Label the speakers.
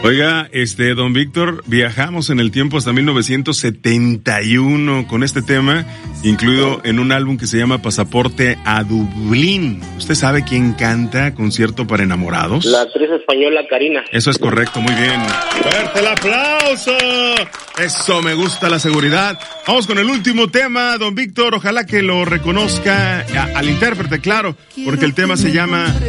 Speaker 1: Oiga, don Víctor, viajamos en el tiempo hasta 1971 con este tema, incluido en un álbum que se llama Pasaporte a Dublín. ¿Usted sabe quién canta Concierto para Enamorados?
Speaker 2: La actriz española Karina.
Speaker 1: Eso es correcto, muy bien. ¡Fuerte el aplauso! Eso, me gusta la seguridad. Vamos con el último tema, don Víctor, ojalá que lo reconozca al intérprete, claro, porque el tema se llama